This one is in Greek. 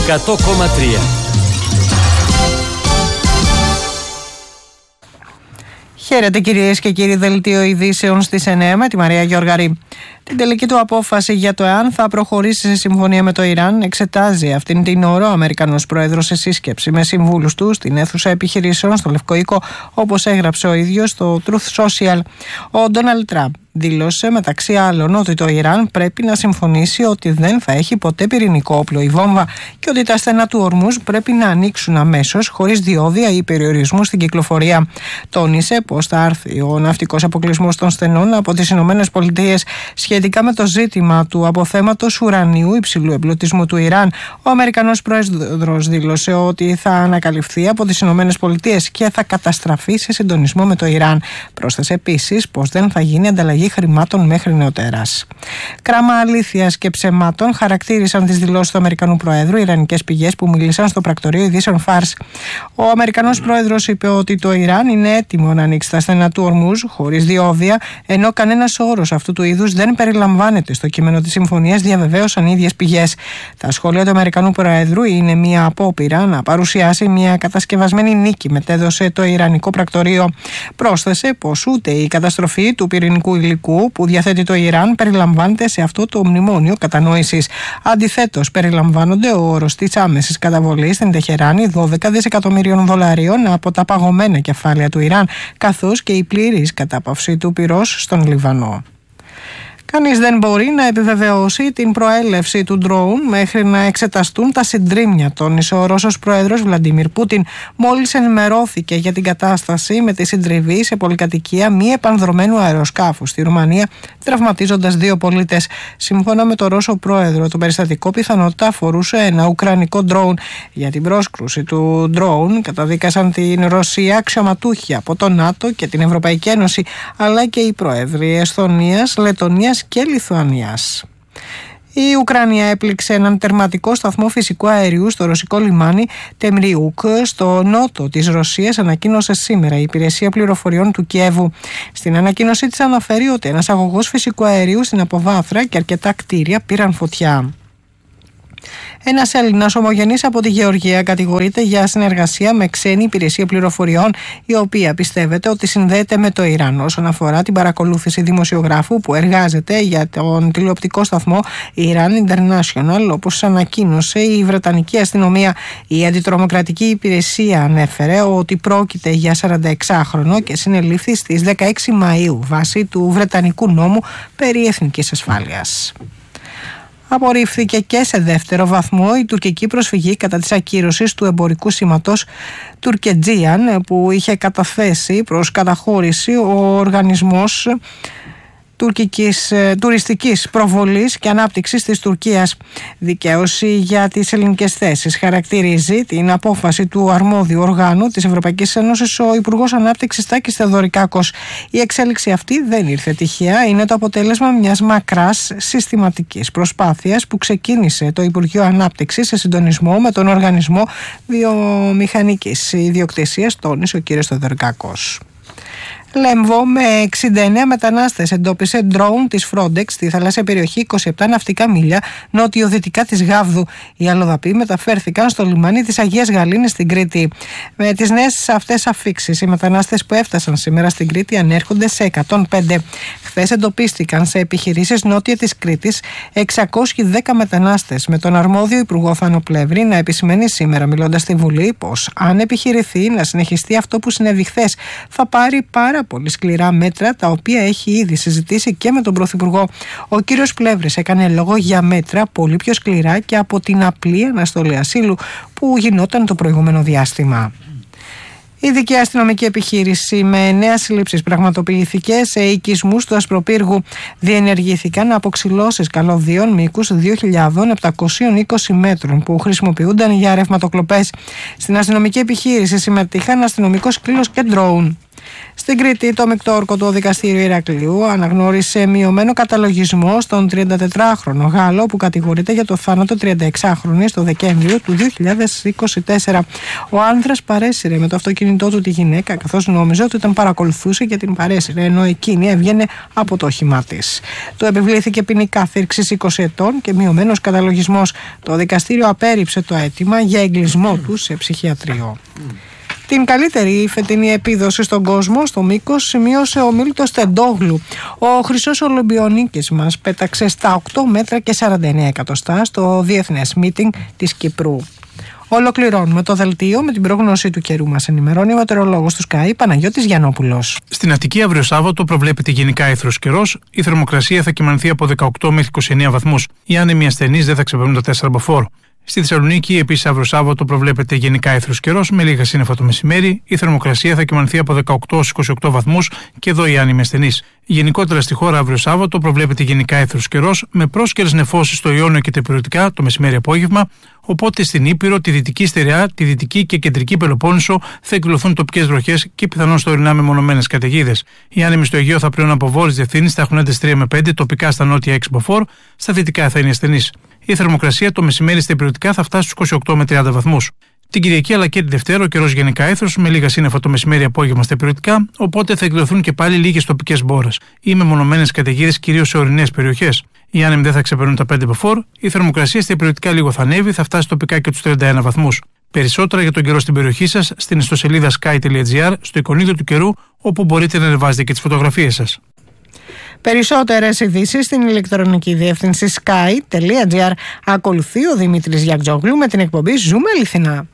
100,3. Χαίρετε κυρίες και κύριοι, δελτίο ειδήσεων στις 9 με τη Μαρία Γιώργαρη. Την τελική του απόφαση για το εάν θα προχωρήσει σε συμφωνία με το Ιράν εξετάζει αυτήν την ώρα ο Αμερικανός Πρόεδρος σε σύσκεψη με συμβούλους του στην αίθουσα επιχειρήσεων στο Λευκό Οίκο, όπως έγραψε ο ίδιος στο Truth Social. Ο Ντόναλντ Τραμπ δήλωσε μεταξύ άλλων ότι το Ιράν πρέπει να συμφωνήσει ότι δεν θα έχει ποτέ πυρηνικό όπλο ή βόμβα και ότι τα στενά του Ορμούζ πρέπει να ανοίξουν αμέσως, χωρίς διόδια ή περιορισμού στην κυκλοφορία. Τόνισε πως θα έρθει ο ναυτικός αποκλεισμός των στενών από τις ΗΠΑ σχετικά με το ζήτημα του αποθέματος ουρανίου υψηλού εμπλουτισμού του Ιράν. Ο Αμερικανός Πρόεδρος δήλωσε ότι θα ανακαλυφθεί από τις ΗΠΑ και θα καταστραφεί σε συντονισμό με το Ιράν. Πρόσθεσε επίσης πως δεν θα γίνει ανταλλαγή χρημάτων μέχρι νεοτέρας. Κράμα αλήθειας και ψεμάτων χαρακτήρισαν τις δηλώσεις του Αμερικανού Προέδρου ιρανικές πηγές που μίλησαν στο πρακτορείο ειδήσεων Φάρς. Ο Αμερικανός Πρόεδρος είπε ότι το Ιράν είναι έτοιμο να ανοίξει τα στενά του Ορμούζ χωρίς διόδια, ενώ κανένας όρος αυτού του είδους δεν περιλαμβάνεται στο κείμενο της συμφωνίας, διαβεβαίωσαν οι ίδιες πηγές. Τα σχόλια του Αμερικανού Προέδρου είναι μια απόπειρα να παρουσιάσει μια κατασκευασμένη νίκη, μετέδωσε το Ιρανικό πρακτορείο. Πρόσθεσε πως ούτε η καταστροφή του πυρηνικού υλικού που διαθέτει το Ιράν περιλαμβάνεται σε αυτό το μνημόνιο κατανόησης. Αντιθέτως, περιλαμβάνονται ο όρος της άμεσης καταβολής στην Τεχεράνη 12 δισεκατομμυρίων δολαρίων από τα παγωμένα κεφάλαια του Ιράν, καθώς και η πλήρης κατάπαυση του πυρός στον Λιβανό. Κανείς δεν μπορεί να επιβεβαιώσει την προέλευση του ντρόουν μέχρι να εξεταστούν τα συντρίμμια, τόνισε ο Ρώσος Πρόεδρος Βλαντίμιρ Πούτιν, μόλις ενημερώθηκε για την κατάσταση με τη συντριβή σε πολυκατοικία μη επανδρωμένου αεροσκάφου στη Ρουμανία, τραυματίζοντας 2 πολίτες. Σύμφωνα με τον Ρώσο Πρόεδρο, το περιστατικό πιθανότητα αφορούσε ένα ουκρανικό ντρόουν. Για την πρόσκρουση του ντρόουν καταδίκασαν την Ρωσία αξιωματούχοι από το ΝΑΤΟ και την Ευρωπαϊκή Ένωση, αλλά και οι πρόεδροι Εσθονίας, Λετονίας και Λιθουανίας. Η Ουκρανία έπληξε έναν τερματικό σταθμό φυσικού αερίου στο ρωσικό λιμάνι Τεμριούκ, στο νότο της Ρωσίας, ανακοίνωσε σήμερα η υπηρεσία πληροφοριών του Κιέβου. Στην ανακοίνωσή της αναφέρει ότι ένας αγωγός φυσικού αερίου στην αποβάθρα και αρκετά κτίρια πήραν φωτιά. Ένας Έλληνας ομογενής από τη Γεωργία κατηγορείται για συνεργασία με ξένη υπηρεσία πληροφοριών, η οποία πιστεύεται ότι συνδέεται με το Ιράν όσον αφορά την παρακολούθηση δημοσιογράφου που εργάζεται για τον τηλεοπτικό σταθμό Iran International, όπως ανακοίνωσε η Βρετανική αστυνομία. Η αντιτρομοκρατική υπηρεσία ανέφερε ότι πρόκειται για 46χρονο και συνελήφθη στις 16 Μαΐου βάσει του Βρετανικού νόμου περί εθνικής ασφάλειας. Απορρίφθηκε και σε δεύτερο βαθμό η τουρκική προσφυγή κατά της ακύρωσης του εμπορικού σήματος Τουρκετζίαν που είχε καταθέσει προς καταχώρηση ο οργανισμός τουριστικής προβολής και ανάπτυξης της Τουρκίας. Δικαίωση για τις ελληνικές θέσεις χαρακτηρίζει την απόφαση του αρμόδιου οργάνου της Ευρωπαϊκής Ένωσης, ο Υπουργός Ανάπτυξης Τάκης Θεοδωρικάκος. Η εξέλιξη αυτή δεν ήρθε τυχαία, είναι το αποτέλεσμα μιας μακράς συστηματικής προσπάθειας που ξεκίνησε το Υπουργείο Ανάπτυξης σε συντονισμό με τον Οργανισμό Βιομηχανικής Ιδιοκτησίας, τόνισε ο κ. Θεοδωρικάκος. Λέμβο με 69 μετανάστες εντόπισε ντρόουν της Frontex στη θαλάσσια περιοχή 27 ναυτικά μίλια νότιο-δυτικά της Γάβδου. Οι αλλοδαποί μεταφέρθηκαν στο λιμάνι της Αγίας Γαλήνης στην Κρήτη. Με τις νέες αυτές αφίξεις, οι μετανάστες που έφτασαν σήμερα στην Κρήτη ανέρχονται σε 105. Χθες εντοπίστηκαν σε επιχειρήσεις νότια της Κρήτης 610 μετανάστες, με τον αρμόδιο Υπουργό Θάνο Πλεύρη να επισημαίνει σήμερα, μιλώντας στη Βουλή, πως αν επιχειρηθεί να συνεχιστεί αυτό που συνέβη χθες, θα πάρει πάρα πολύ σκληρά μέτρα, τα οποία έχει ήδη συζητήσει και με τον Πρωθυπουργό. Ο κύριος Πλεύρης έκανε λόγο για μέτρα πολύ πιο σκληρά και από την απλή αναστολή ασύλου που γινόταν το προηγούμενο διάστημα. Η ειδική αστυνομική επιχείρηση με 9 συλλήψεις πραγματοποιήθηκε σε οικισμούς του Ασπροπύργου. Διενεργήθηκαν αποξυλώσεις καλωδίων μήκους 2.720 μέτρων που χρησιμοποιούνταν για ρευματοκλοπές. Στην αστυνομική επιχείρηση συμμετείχαν αστυνομικός κλήλος και ντρόουν. Στην Κρήτη, το μεικτό ορκωτό δικαστήριο Ηρακλείου αναγνώρισε μειωμένο καταλογισμό στον 34χρονο Γάλλο που κατηγορείται για το θάνατο 36χρονης το Δεκέμβριο του 2024. Ο άνδρας παρέσυρε με το αυτοκίνητό του τη γυναίκα, καθώς νόμιζε ότι τον παρακολουθούσε και την παρέσυρε, ενώ εκείνη έβγαινε από το όχημά της. Του επιβλήθηκε ποινή κάθυρξης 20 ετών και μειωμένος καταλογισμός. Το δικαστήριο απέρριψε το αίτημα για εγκλισμό του σε ψυχιατρίο. Την καλύτερη φετινή επίδοση στον κόσμο στο μήκος σημείωσε ο Μίλτος Τεντόγλου. Ο χρυσός Ολυμπιονίκης μας πέταξε στα 8 μέτρα και 49 εκατοστά στο Διεθνές Μίτινγκ της Κυπρού. Ολοκληρώνουμε το δελτίο με την πρόγνωση του καιρού. Μας ενημερώνει ο μετεωρολόγος του Sky, Παναγιώτης Γιαννόπουλος. Στην Αττική αύριο Σάββατο προβλέπεται γενικά αίθρος καιρός. Η θερμοκρασία θα κυμανθεί από 18 μέχρι 29 βαθμούς. Οι άνεμοι ασθενείς δεν θα ξεπερνούν τα 4 μποφόρ. Στη Θεσσαλονίκη, επίσης, αύριο Σάββατο προβλέπεται γενικά αίθρος καιρός με λίγα σύννεφα το μεσημέρι. Η θερμοκρασία θα κυμανθεί από 18 έως 28 βαθμούς και εδώ οι άνεμοι ασθενείς. Γενικότερα στη χώρα, αύριο Σάββατο προβλέπεται γενικά αίθρος καιρός με πρόσκαιρες νεφώσεις στο Ιόνιο και τα υπηρετικά το μεσημέρι απόγευμα. Οπότε στην Ήπειρο, τη Δυτική Στερεά, τη Δυτική και Κεντρική Πελοπόννησο θα εκδηλωθούν τοπικές βροχές και πιθανόν στο ορεινά μεμονωμένες καταιγίδες. Οι άνεμοι στο Αιγαίο θα πλέον από βόρειες διευθύνσεις, θα έχουν ένταση 3 με 5, τοπικά στα νότια 6 μποφόρ, στα δυτικά θα είναι ασθενείς. Η θερμοκρασία το μεσημέρι στα υπηρετικά θα φτάσει στους 28 με 30 βαθμούς. Την Κυριακή αλλά και τη Δευτέρα ο καιρός γενικά αίθρος με λίγα σύννεφα το μεσημέρι απόγευμα στα υπηρετικά, οπότε θα εκδηλωθούν και πάλι λίγες τοπικές μπόρες ή μεμονωμένες καταιγίδες κυρίως σε ορεινές περιοχές. Οι άνεμοι δεν θα ξεπερνούν τα 5 μποφόρ, η θερμοκρασία στα υπηρετικά λίγο θα ανέβει, θα φτάσει τοπικά και τους 31 βαθμούς. Περισσότερα για τον καιρό στην περιοχή σας στην ιστοσελίδα sky.gr, στο εικονίδιο του καιρού, όπου μπορείτε να ανεβάζετε και τις φωτογραφίες σας. Περισσότερες ειδήσεις στην ηλεκτρονική διεύθυνση sky.gr. Ακολουθεί ο Δημήτρης Γιαρτζόγλου με την εκπομπή Ζούμε Αληθινά.